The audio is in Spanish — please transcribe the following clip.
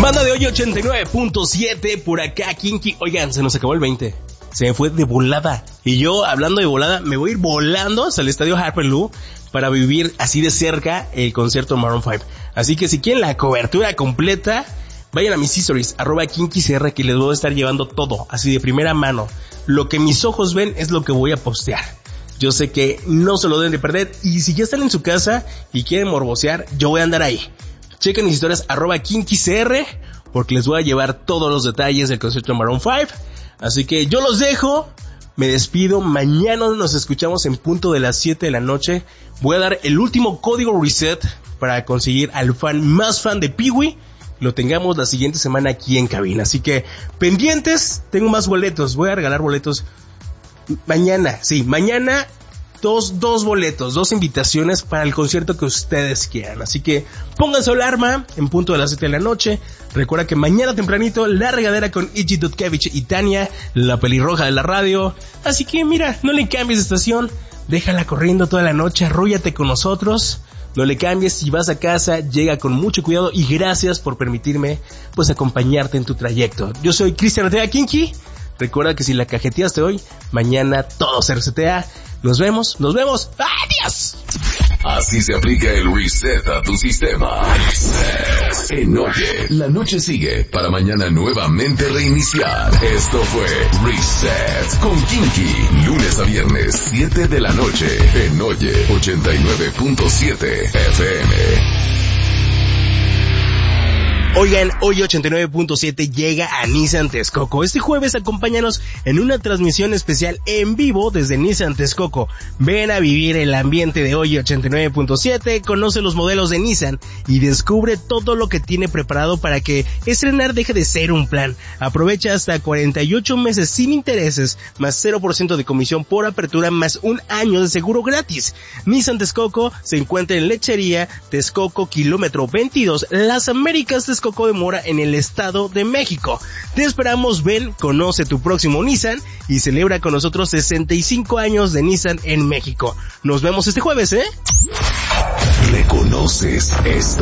Banda de hoy 89.7, por acá Kinky. Oigan, se nos acabó el 20. Se me fue de volada. Y yo, hablando de volada, me voy a ir volando hasta el estadio Harper Lou para vivir así de cerca el concierto Maroon 5. Así que si quieren la cobertura completa, vayan a mis stories, @KinkyCR, que les voy a estar llevando todo, así de primera mano. Lo que mis ojos ven es lo que voy a postear. Yo sé que no se lo deben de perder. Y si ya están en su casa y quieren morbosear, yo voy a andar ahí. Chequen mis historias, @KinkyCR, porque les voy a llevar todos los detalles del concierto de Maroon 5. Así que yo los dejo, me despido. Mañana nos escuchamos en punto de las 7 de la noche. Voy a dar el último código reset para conseguir al fan más fan de Pee-wee. Lo tengamos la siguiente semana aquí en cabina. Así que pendientes, tengo más boletos. Voy a regalar boletos mañana. Sí, mañana dos boletos, 2 invitaciones para el concierto que ustedes quieran. Así que pónganse alarma en punto de las 7 de la noche. Recuerda que mañana tempranito la regadera con Iggy Dudkevich y Tania, la pelirroja de la radio. Así que mira, no le cambies de estación, déjala corriendo toda la noche, arrúllate con nosotros. No le cambies, si vas a casa, llega con mucho cuidado y gracias por permitirme pues acompañarte en tu trayecto. Yo soy Cristian Ortega Kinky. Recuerda que si la cajeteaste hoy, mañana todo se resetea. Nos vemos. ¡Adiós! Así se aplica el reset a tu sistema. En Oye, la noche sigue para mañana nuevamente reiniciar. Esto fue Reset con Kinky, lunes a viernes, 7 de la noche, en Oye 89.7 FM. Oigan, hoy 89.7 llega a Nissan Texcoco. Este jueves acompáñanos en una transmisión especial en vivo desde Nissan Texcoco. Ven a vivir el ambiente de hoy 89.7, conoce los modelos de Nissan y descubre todo lo que tiene preparado para que estrenar deje de ser un plan. Aprovecha hasta 48 meses sin intereses, más 0% de comisión por apertura, más un año de seguro gratis. Nissan Texcoco se encuentra en Lechería Texcoco, kilómetro 22, Las Américas, Texcoco de Mora, en el Estado de México. Te esperamos, ven, conoce tu próximo Nissan y celebra con nosotros 65 años de Nissan en México. Nos vemos este jueves, ¿eh? ¿Reconoces esto?